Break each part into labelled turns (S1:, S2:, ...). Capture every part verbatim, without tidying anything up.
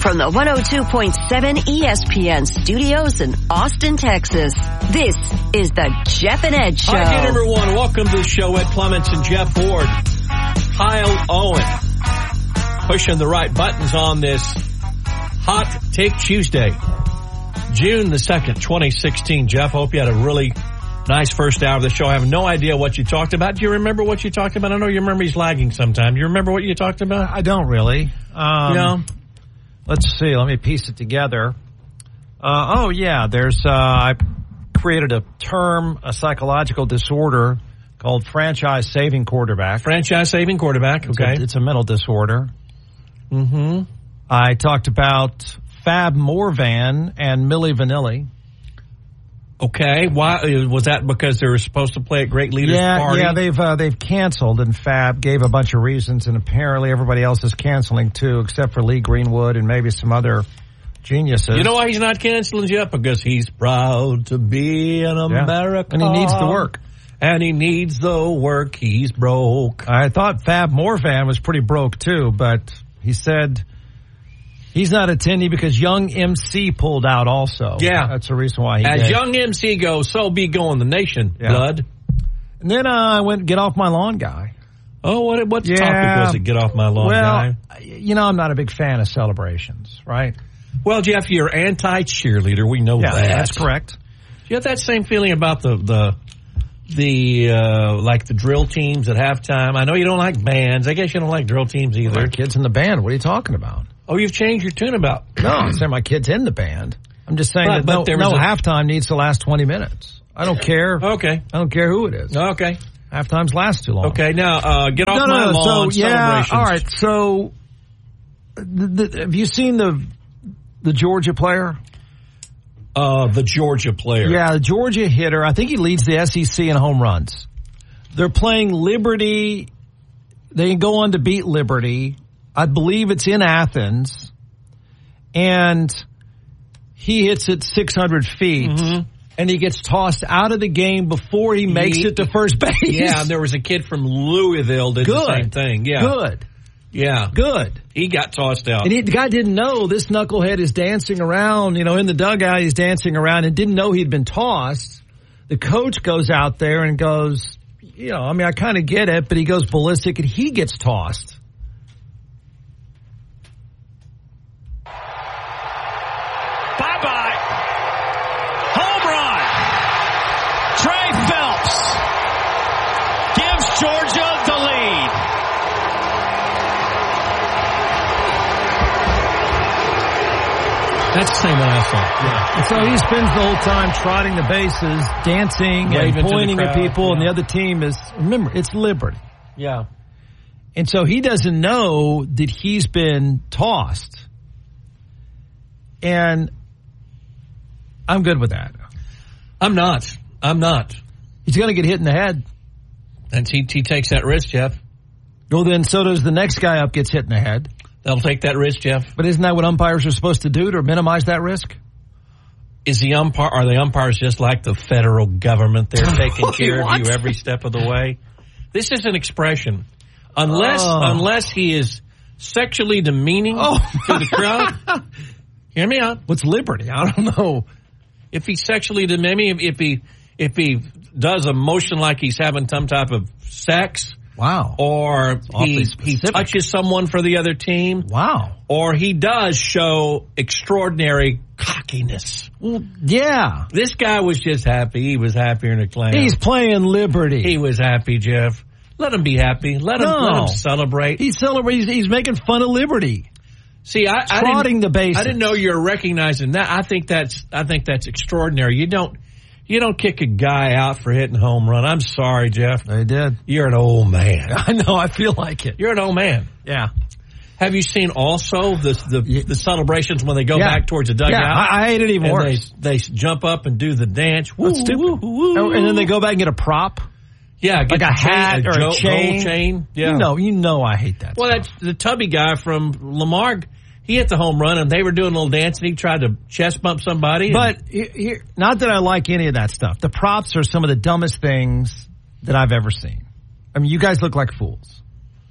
S1: from the one oh two point seven E S P N studios in Austin, Texas, this is the Jeff and Ed Show.
S2: Hi again, everyone. Welcome to the show. Ed Clements and Jeff Ward. Kyle Owen pushing the right buttons on this Hot Take Tuesday, June the second, twenty sixteen. Jeff, hope you had a really nice first hour of the show. I have no idea what you talked about. Do you remember what you talked about? I know your memory's lagging sometime. Do you remember what you talked about?
S3: I don't really. Um,
S2: no.
S3: Let's see. Let me piece it together. Uh, oh, yeah. There's, uh, I created a term, a psychological disorder called franchise-saving quarterback.
S2: Franchise-saving quarterback, okay.
S3: It's a, it's a mental disorder.
S2: Mm-hmm.
S3: I talked about Fab Morvan and Milli Vanilli.
S2: Okay. Why was that? Because they were supposed to play at Great Leaders
S3: yeah,
S2: Party?
S3: Yeah, they've uh, they've canceled, and Fab gave a bunch of reasons, and apparently everybody else is canceling too, except for Lee Greenwood and maybe some other geniuses.
S2: You know why he's not canceling yet? Because he's proud to be an
S3: yeah.
S2: American.
S3: And he needs the work.
S2: And he needs the work. He's broke.
S3: I thought Fab Morvan was pretty broke too, but he said he's not attending because Young M C pulled out also.
S2: Yeah.
S3: That's the reason why he
S2: As
S3: did.
S2: Young M C goes, so be going the nation,
S3: yeah.
S2: blood.
S3: And then uh, I went Get Off My Lawn guy.
S2: Oh, what what
S3: yeah.
S2: topic was it, Get Off My Lawn
S3: well,
S2: guy?
S3: You know, I'm not a big fan of celebrations, right?
S2: Well, Jeff, you're anti-cheerleader. We know
S3: yeah,
S2: that.
S3: That's correct.
S2: Do you have that same feeling about the, the, the uh, like the drill teams at halftime? I know you don't like bands. I guess you don't like drill teams either.
S3: My kid's in the band. What are you talking about?
S2: Oh, you've changed your tune about.
S3: No, I'm saying my kid's in the band. I'm just saying
S2: but,
S3: that
S2: but
S3: no,
S2: there
S3: no
S2: was a...
S3: halftime needs to last twenty minutes. I don't care.
S2: Okay.
S3: I don't care who it is.
S2: Okay.
S3: Halftimes last too long.
S2: Okay, now, uh, Get Off
S3: no,
S2: My
S3: no, no.
S2: Lawn,
S3: so, yeah,
S2: celebrations.
S3: all right, so the, the, have you seen the the Georgia player?
S2: Uh, the Georgia player.
S3: Yeah, the Georgia hitter. I think he leads the S E C in home runs. They're playing Liberty. They go on to beat Liberty. I believe it's in Athens. And he hits it six hundred feet. Mm-hmm. And he gets tossed out of the game before he makes he, it to first base.
S2: Yeah, and there was a kid from Louisville did
S3: Good.
S2: the same thing. Yeah.
S3: Good.
S2: Yeah.
S3: Good.
S2: He got tossed out.
S3: And he, the guy didn't know this knucklehead is dancing around, you know, in the dugout. He's dancing around and didn't know he'd been tossed. The coach goes out there and goes, you know, I mean, I kind of get it, but he goes ballistic and he gets tossed.
S4: Bye-bye. Home run. Trey Phelps gives Georgia the lead.
S2: That's the same one I saw.
S3: Yeah. And so he spends the whole time trotting the bases, dancing,
S2: Waving
S3: and pointing
S2: at
S3: people,
S2: yeah.
S3: and the other team is, remember, it's Liberty.
S2: Yeah.
S3: And so he doesn't know that he's been tossed. And I'm good with that.
S2: I'm not. I'm not.
S3: He's going to get hit in the head.
S2: And he, he takes that risk, Jeff.
S3: Well, then so does the next guy up gets hit in the head.
S2: They'll take that risk, Jeff.
S3: But isn't that what umpires are supposed to do to minimize that risk?
S2: Is the umpire, are the umpires just like the federal government? They're taking care of you every step of the way. This is an expression. Unless,
S3: oh.
S2: unless he is sexually demeaning
S3: oh.
S2: to the crowd. Hear me out.
S3: What's liberty? I don't know.
S2: If he's sexually demeaning, if he, if he does a motion like he's having some type of sex.
S3: Wow.
S2: Or he, he touches someone for the other team.
S3: Wow.
S2: Or he does show extraordinary cockiness.
S3: Well, yeah.
S2: This guy was just happy. He was happier than a clown.
S3: He's playing Liberty.
S2: He was happy, Jeff. Let him be happy. Let him,
S3: no.
S2: let him celebrate.
S3: He's celebrating. He's making fun of Liberty.
S2: See, I, I
S3: trotting
S2: didn't,
S3: the bases.
S2: I didn't know you were recognizing that. I think that's, I think that's extraordinary. You don't, you don't kick a guy out for hitting home run. I'm sorry, Jeff.
S3: They did.
S2: You're an old man.
S3: I know. I feel like it.
S2: You're an old man.
S3: Yeah.
S2: Have you seen also the the,
S3: yeah.
S2: the celebrations when they go
S3: yeah.
S2: back towards the dugout?
S3: Yeah, I, I hate it even
S2: and
S3: worse.
S2: They, they jump up and do the dance. Woo,
S3: That's stupid.
S2: Woo, woo,
S3: oh, and then they go back and get a prop.
S2: Yeah,
S3: like a hat
S2: chain,
S3: or
S2: a,
S3: a chain.
S2: Gold chain. Yeah.
S3: You know, you know, I hate that.
S2: Well,
S3: stuff.
S2: that's the Tubby guy from Lamar. He hit the home run, and they were doing a little dance, and he tried to chest bump somebody.
S3: But here, not that I like any of that stuff. The props are some of the dumbest things that I've ever seen. I mean, you guys look like fools.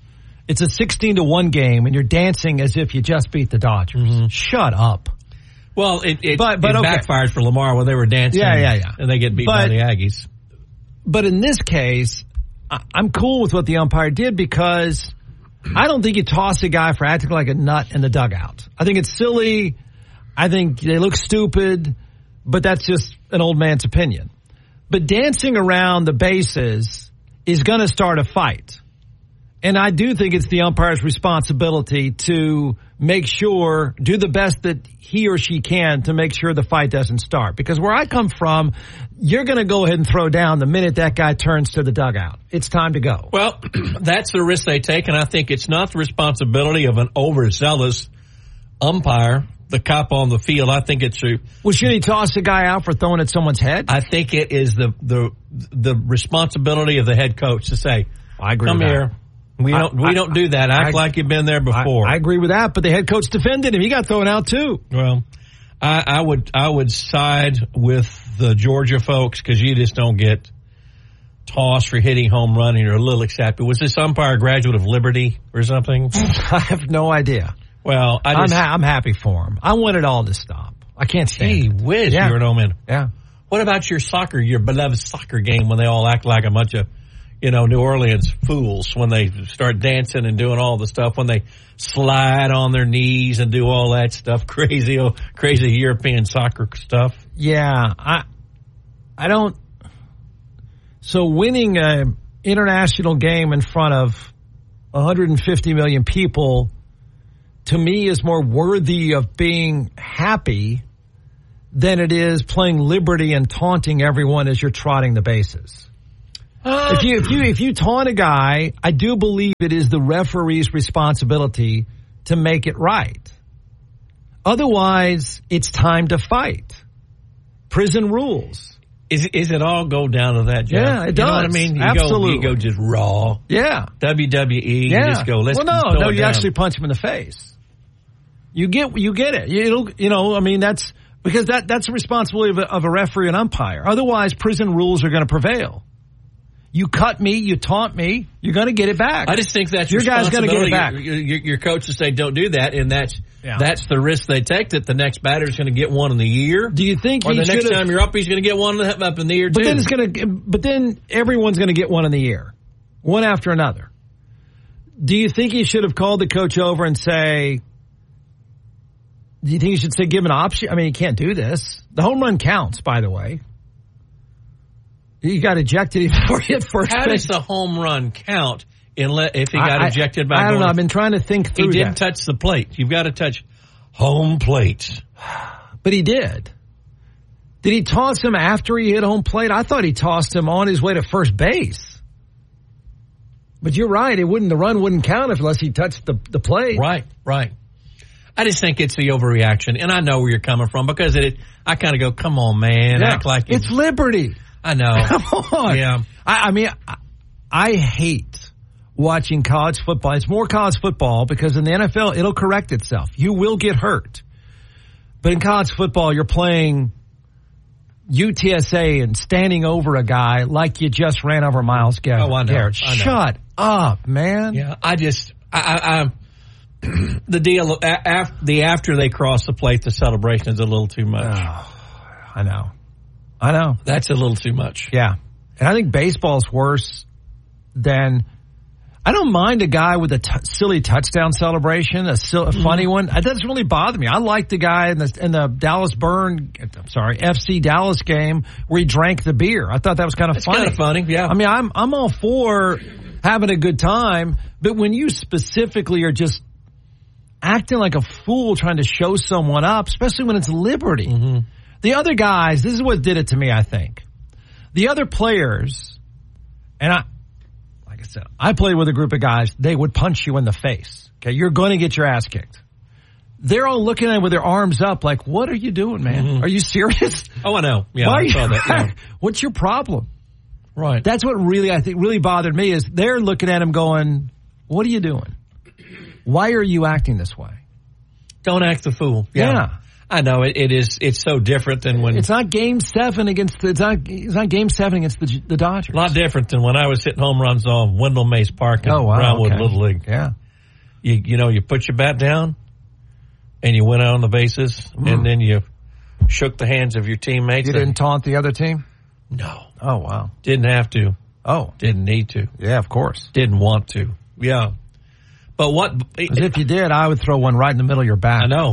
S3: It's a sixteen to one game, and you're dancing as if you just beat the Dodgers. Mm-hmm. Shut up.
S2: Well, it, it,
S3: but, but
S2: it
S3: okay.
S2: backfired for Lamar when they were dancing.
S3: Yeah, yeah, yeah.
S2: And they get beat
S3: but,
S2: by the Aggies.
S3: But in this case, I, I'm cool with what the umpire did because I don't think you toss a guy for acting like a nut in the dugout. I think it's silly. I think they look stupid, but that's just an old man's opinion. But dancing around the bases is going to start a fight. And I do think it's the umpire's responsibility to make sure, do the best that he or she can to make sure the fight doesn't start. Because where I come from, you're going to go ahead and throw down the minute that guy turns to the dugout. It's time to go.
S2: Well, that's the risk they take, and I think it's not the responsibility of an overzealous umpire, the cop on the field. I think it's a...
S3: Well, should he toss a guy out for throwing at someone's head?
S2: I think it is the the the responsibility of the head coach to say,
S3: I agree
S2: come
S3: with
S2: here.
S3: That.
S2: We don't,
S3: I,
S2: we don't do that. Act I, like you've been there before.
S3: I, I agree with that, but the head coach defended him. He got thrown out too.
S2: Well, I, I would, I would side with the Georgia folks because you just don't get tossed for hitting home run and you're a little accepted. Was this umpire a graduate of Liberty or something?
S3: I have no idea.
S2: Well, I just,
S3: I'm, ha- I'm happy for him. I want it all to stop. I can't stand
S2: Gee
S3: it.
S2: whiz,
S3: yeah.
S2: you're an omen.
S3: Yeah.
S2: What about your soccer, your beloved soccer game when they all act like a bunch of, you know, New Orleans fools, when they start dancing and doing all the stuff, when they slide on their knees and do all that stuff, crazy, crazy European soccer stuff?
S3: Yeah, I, I don't. So winning an international game in front of one hundred fifty million people, to me, is more worthy of being happy than it is playing Liberty and taunting everyone as you're trotting the bases. Uh, if you if you if you taunt a guy, I do believe it is the referee's responsibility to make it right. Otherwise, it's time to fight. Prison rules.
S2: Is is it all go down to that, Jeff?
S3: Yeah, it
S2: you
S3: does.
S2: Know what I mean? You
S3: Absolutely.
S2: Go, you go just raw.
S3: Yeah.
S2: W W E.
S3: Yeah.
S2: You just go. Let's
S3: well, no,
S2: throw
S3: no.
S2: it
S3: You
S2: down.
S3: actually punch him in the face. You get you get it. You, it'll you know. I mean, that's because that that's the responsibility of a, of a referee and umpire. Otherwise, prison rules are going to prevail. You cut me, you taunt me, you're going to get it back.
S2: I just think that's
S3: your guy's going to get it back.
S2: Your, your, your coaches say don't do that, and that's
S3: yeah.
S2: that's the risk they take. That the next batter is going to get one in the ear.
S3: Do you think?
S2: Or
S3: he
S2: the next
S3: should've,
S2: time you're up, he's going to get one up in the ear
S3: but
S2: too.
S3: Then it's going to. But then everyone's going to get one in the ear, one after another. Do you think he should have called the coach over and say? Do you think he should say give an option? I mean, he can't do this. The home run counts, by the way. He got ejected before he hit first
S2: How
S3: base.
S2: does the home run count if he got
S3: I,
S2: ejected by?
S3: I don't
S2: going,
S3: know. I've been trying to think through
S2: He didn't
S3: that.
S2: touch the plate. You've got to touch home plate.
S3: But he did. Did he toss him after he hit home plate? I thought he tossed him on his way to first base. But you're right. It wouldn't. The run wouldn't count unless he touched the the plate.
S2: Right. Right. I just think it's the overreaction, and I know where you're coming from because it. I kind of go, come on, man,
S3: Yeah.
S2: act like
S3: it's
S2: you,
S3: Liberty.
S2: I know.
S3: Come on.
S2: Yeah.
S3: I, I mean, I, I hate watching college football. It's more college football because in the N F L, it'll correct itself. You will get hurt. But in college football, you're playing U T S A and standing over a guy like you just ran over Myles Garrett.
S2: Oh, I know.
S3: Garrett.
S2: I know.
S3: Shut up, man.
S2: Yeah, I just, I, I, I the deal, after, the after they cross the plate, the celebration is a little too much.
S3: Oh, I know. I know.
S2: That's a little too much.
S3: Yeah. And I think baseball's worse than, I don't mind a guy with a t- silly touchdown celebration, a, sil- a funny mm-hmm. one. That doesn't really bother me. I like the guy in the, in the Dallas Burn, I'm sorry, F C Dallas game where he drank the beer. I thought that was kind of
S2: It's
S3: funny.
S2: kind of funny, yeah.
S3: I mean, I'm, I'm all for having a good time, but when you specifically are just acting like a fool trying to show someone up, especially when it's Liberty.
S2: Mm-hmm.
S3: The other guys, this is what did it to me, I think. The other players, and I, like I said, I played with a group of guys, they would punch you in the face. Okay, you're going to get your ass kicked. They're all looking at it with their arms up like, what are you doing, man? Mm-hmm. Are you serious?
S2: Oh, I know. Yeah,
S3: Why
S2: I
S3: you,
S2: saw that. Yeah.
S3: What's your problem?
S2: Right.
S3: That's what really, I think, really bothered me is they're looking at him going, what are you doing? Why are you acting this way?
S2: Don't act the fool. Yeah.
S3: yeah.
S2: I know it, it is. It's so different than when
S3: It's not game seven against the, it's not, it's not game seven against the, the Dodgers.
S2: a lot different than when I was hitting home runs on Wendell Mays Park in
S3: Oh, wow,
S2: Brownwood
S3: okay.
S2: Little League.
S3: Yeah.
S2: You you know, you put your bat down and you went out on the bases
S3: Mm.
S2: and then you shook the hands of your teammates.
S3: You
S2: and-
S3: didn't taunt the other team?
S2: No.
S3: Oh, wow.
S2: Didn't have to.
S3: Oh,
S2: Didn't need to.
S3: yeah, of course.
S2: Didn't want to. Yeah. But what?
S3: Because if you did, I would throw one right in the middle of your back.
S2: I know.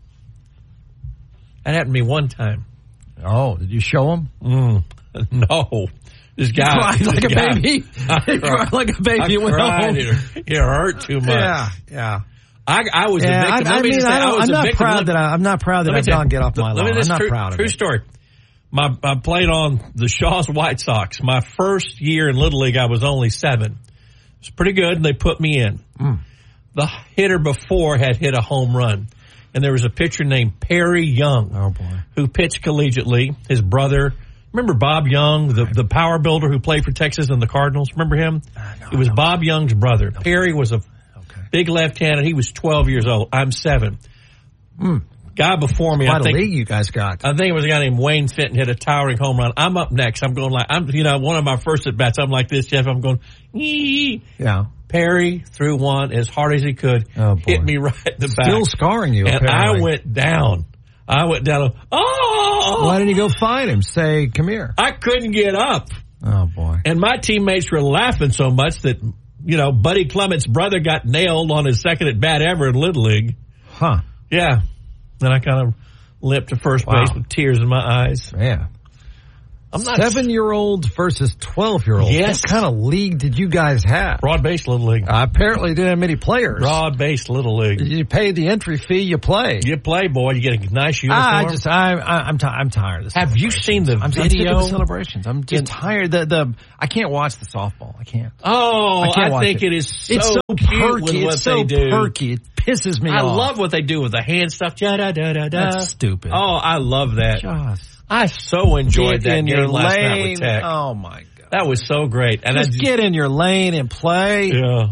S2: That happened to me one time.
S3: Oh, did you show him?
S2: Mm. No. This guy.
S3: You cried
S2: this
S3: like a
S2: guy-
S3: baby.
S2: I
S3: You cried like a baby.
S2: I
S3: You went
S2: cried.
S3: home.
S2: It, it hurt too much.
S3: Yeah, yeah.
S2: I, I was
S3: Yeah,
S2: a victim.
S3: I, I
S2: Let me
S3: mean,
S2: just say,
S3: I don't,
S2: was
S3: I'm
S2: a
S3: not
S2: victim.
S3: proud
S2: Let-
S3: that I, I'm not proud that
S2: let me
S3: I've
S2: tell
S3: gone
S2: you-
S3: get off my
S2: let
S3: lawn.
S2: me
S3: I'm
S2: just
S3: not
S2: true,
S3: proud of
S2: true
S3: it.
S2: story. My, I played on the Shaw's White Sox. My first year in Little League, I was only seven. It was pretty good, and they put me in.
S3: Mm.
S2: The hitter before had hit a home run, and there was a pitcher named Perry Young
S3: Oh, boy.
S2: who pitched collegiately. His brother, remember Bob Young, the, the power builder who played for Texas and the Cardinals? Remember him?
S3: no,
S2: it was
S3: no.
S2: Bob Young's brother. Perry was a
S3: Okay.
S2: big left-handed. He was twelve years old. I'm seven.
S3: Mm.
S2: Guy before me,
S3: Quite
S2: I
S3: a
S2: think,
S3: league you guys got.
S2: I think it was a guy named Wayne Fenton hit a towering home run. I'm up next. I'm going like, I'm, you know, one of my first at bats. I'm like this, Jeff. I'm going, ee.
S3: Yeah.
S2: Perry threw one as hard as he could,
S3: Oh, boy.
S2: hit me right in the back.
S3: Still scarring you,
S2: and
S3: apparently.
S2: I went down. I went down. Oh!
S3: Why didn't you go find him? Say, come here.
S2: I couldn't get up.
S3: Oh, boy.
S2: And my teammates were laughing so much that, you know, Buddy Clement's brother got nailed on his second at bat ever in Little League.
S3: Huh.
S2: Yeah. Then I kind of limped to first
S3: Wow.
S2: base with tears in my eyes.
S3: Man.
S2: I'm not
S3: Seven-year-old versus twelve-year-old.
S2: Yes.
S3: What kind of league did you guys have?
S2: broad-based Little League.
S3: I apparently didn't have many players.
S2: Broad-based Little League.
S3: You pay the entry fee, you play.
S2: You play, boy. You get a nice uniform.
S3: I just, I, I, I'm, ti I'm tired of this.
S2: Have you seen the
S3: I'm, I'm sick
S2: video?
S3: of the celebrations. I'm just
S2: In-
S3: tired. The, the, I can't watch the softball. I can't.
S2: Oh,
S3: I
S2: I,
S3: can't watch
S2: think
S3: it.
S2: it is so,
S3: it's so
S2: cute
S3: perky.
S2: with what
S3: It's so
S2: they do.
S3: perky. It pisses me
S2: I
S3: off.
S2: love what they do with the hand stuff. Da, da, da, da, da.
S3: That's stupid.
S2: Oh, I love that.
S3: Just
S2: I so enjoyed
S3: get
S2: that
S3: in
S2: game
S3: your
S2: last
S3: lane.
S2: night with Tech.
S3: Oh my god.
S2: That was so great. And
S3: Just
S2: I just,
S3: get in your lane and play.
S2: yeah.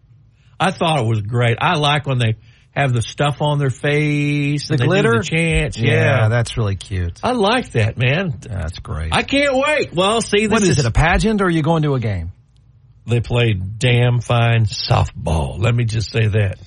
S2: I thought it was great. I like when they have the stuff on their face.
S3: The
S2: and they do
S3: glitter?
S2: the chants.
S3: Yeah,
S2: Yeah.
S3: that's really cute.
S2: I like that, man.
S3: That's great.
S2: I can't wait. Well, see, this
S3: what is, it, a pageant or are you going to a game?
S2: They played damn fine softball. Let me just say that.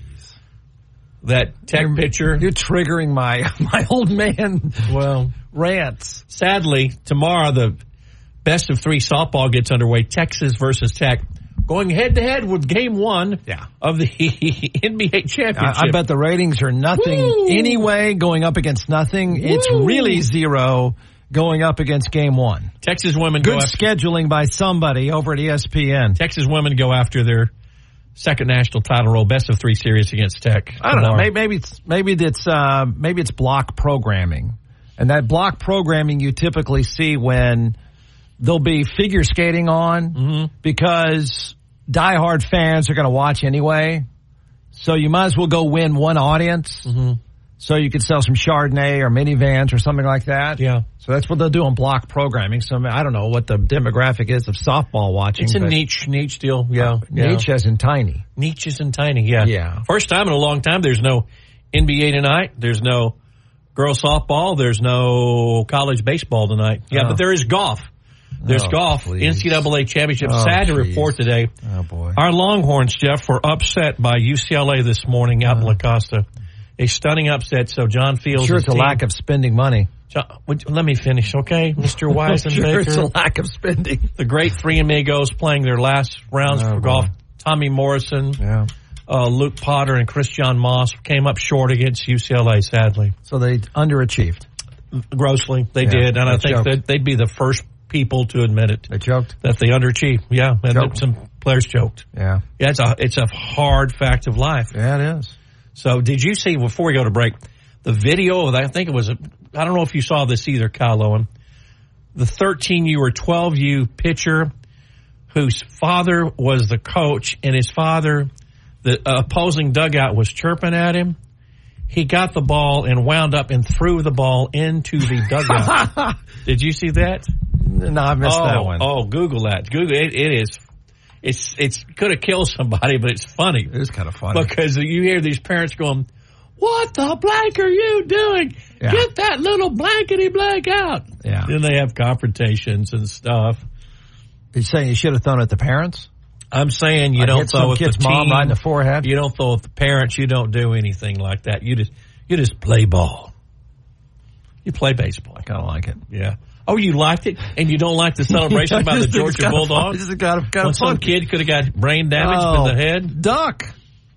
S2: That Tech
S3: You're-
S2: pitcher.
S3: You're triggering my my old man
S2: Well,
S3: rants.
S2: sadly, tomorrow the best of three softball gets underway. Texas versus Tech, going head to head with Game One
S3: Yeah.
S2: of the N B A championship.
S3: I, I bet the ratings are nothing
S2: Woo!
S3: anyway, going up against nothing. It's
S2: Woo!
S3: really zero going up against game one.
S2: Texas women
S3: Good
S2: go after,
S3: scheduling by somebody over at E S P N.
S2: Texas women go after their second national title role, best of three series against Tech.
S3: I don't know.
S2: tomorrow.
S3: Maybe, maybe it's maybe it's uh, maybe it's block programming, and that block programming you typically see when there'll be figure skating on
S2: Mm-hmm.
S3: because diehard fans are going to watch anyway. So you might as well go win one audience.
S2: Mm-hmm.
S3: So you could sell some Chardonnay or minivans or something like that.
S2: Yeah.
S3: So that's what they'll do on block programming. So I don't know what the demographic is of softball watching.
S2: It's a
S3: but
S2: niche, niche deal. Yeah. yeah.
S3: niche as in tiny.
S2: Niches and tiny, yeah.
S3: Yeah.
S2: First time in a long time, there's no N B A tonight. There's no girls softball. There's no college baseball tonight. Yeah,
S3: Oh.
S2: but there is golf. There's
S3: Oh,
S2: golf.
S3: please.
S2: N C double A championship.
S3: Oh,
S2: Sad to
S3: geez.
S2: report today.
S3: Oh boy.
S2: Our Longhorns, Jeff, were upset by U C L A this morning out in La Costa. A stunning upset. So John Fields.
S3: I'm sure it's a lack of spending money.
S2: John, would, let me finish, okay, Mister Weisenbaker.
S3: Sure it's a lack of spending.
S2: The great three amigos playing their last rounds
S3: Oh,
S2: for
S3: boy.
S2: golf. Tommy Morrison.
S3: Yeah.
S2: Uh, Luke Potter and Chris John Moss came up short against U C L A, sadly.
S3: So they underachieved.
S2: Grossly, they
S3: Yeah,
S2: did. And I
S3: they
S2: think
S3: choked.
S2: that they'd be the first people to admit it,
S3: They choked.
S2: that they underachieved. Yeah, and
S3: Choked.
S2: some players choked.
S3: Yeah.
S2: Yeah, it's a, it's a hard fact of life.
S3: Yeah, it is.
S2: So did you see, before we go to break, the video of that? I think it was, a, I don't know if you saw this either, Kyle Owen, the thirteen U or twelve U pitcher whose father was the coach, and his father, the opposing dugout was chirping at him. He got the ball and wound up and threw the ball into the dugout. Did you see that?
S3: No, I missed
S2: oh,
S3: that one.
S2: Oh, Google that. Google it. It is. It's it's could have killed somebody, but it's funny
S3: It is kind of funny.
S2: because you hear these parents going, what the blank are you doing?
S3: Yeah.
S2: Get that little blankety blank out.
S3: Yeah.
S2: Then they have confrontations and stuff.
S3: You're saying you should have thrown at the parents?
S2: I'm saying you
S3: I
S2: don't
S3: hit
S2: throw
S3: some
S2: with the
S3: kid's
S2: team.
S3: mom right in the forehead.
S2: You don't throw with the parents. You don't do anything like that. You just you just play ball. You play baseball.
S3: I kind of like it.
S2: Yeah. Oh, you liked it, and you don't like the celebration by the Georgia Bulldogs?
S3: This is kind of, kind
S2: When
S3: of
S2: some
S3: fun.
S2: kid could have got brain damage
S3: Oh,
S2: to the head.
S3: Duck.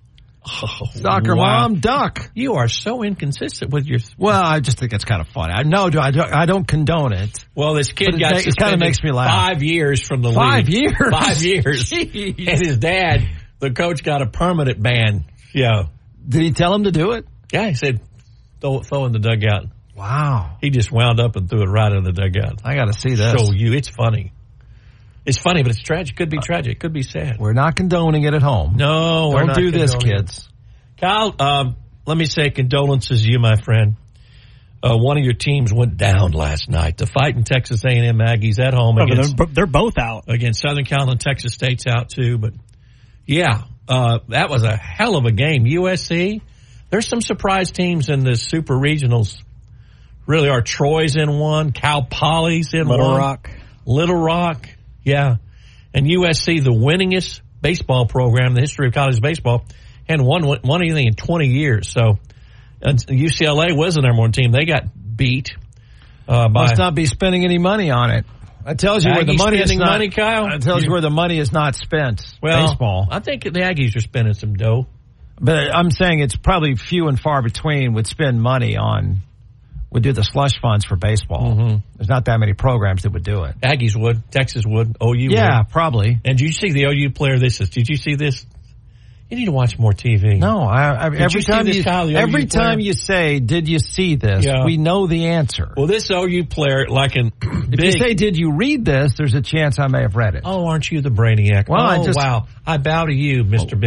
S2: Oh,
S3: Soccer
S2: wow.
S3: mom, duck.
S2: You are so inconsistent with your.
S3: Well, I just think it's kind of funny. I know, I don't, I don't condone it.
S2: Well, this kid
S3: But it
S2: got
S3: ma- it
S2: suspended
S3: kinda makes me laugh.
S2: five years from the
S3: Five
S2: league.
S3: years?
S2: Five years.
S3: Jeez.
S2: And his dad, the coach, got a permanent ban. Yeah.
S3: Did he tell him to do it?
S2: Yeah, he said, throw, throw in the dugout.
S3: Wow.
S2: He just wound up and threw it right in the dugout.
S3: I got to see this.
S2: Show you. It's funny. It's funny, but it's tragic. Could be tragic. Could be sad.
S3: We're not condoning it at home.
S2: No, we're
S3: Don't
S2: not
S3: do this,
S2: condoning it.
S3: kids.
S2: Kyle, um, let me say condolences to you, my friend. Uh, one of your teams went down last night. The Fighting Texas A and M Aggies at home
S5: Oh,
S2: against,
S5: they're, they're both out.
S2: against Southern Cal, and Texas State's out too. But yeah, uh, that was a hell of a game. U S C, there's some surprise teams in the super regionals. Really are. Troy's in one. Cal Poly's in
S5: Little
S2: one.
S5: Rock.
S2: Little Rock. Yeah. And U S C, the winningest baseball program in the history of college baseball, hadn't won, won anything in twenty years. So and U C L A was the number one team. They got beat uh, by.
S3: Must not be spending any money on it. That tells you where the
S2: Aggies
S3: money is
S2: spending
S3: not.
S2: money, Kyle?
S3: That tells you where the money is not spent.
S2: well,
S3: Baseball.
S2: I think the Aggies are spending some dough.
S3: But I'm saying it's probably few and far between would spend money on, would do the slush funds for baseball.
S2: Mm-hmm.
S3: There's not that many programs that would do it.
S2: Aggies would. Texas would. O U
S3: Yeah,
S2: would.
S3: probably.
S2: And did you see the O U player? This is. Did you see this? You need to watch more T V.
S3: No, I, I,
S2: you
S3: every
S2: see
S3: time
S2: this,
S3: you
S2: Kyle, the
S3: every
S2: O U player?
S3: time you say, "Did you see this?"
S2: Yeah.
S3: We know the answer.
S2: Well, this O U player, like in
S3: if
S2: big,
S3: you say, "Did you read this?" There's a chance I may have read it.
S2: oh, aren't you the brainiac?
S3: Well,
S2: oh,
S3: I just-
S2: wow. I bow to you, Mister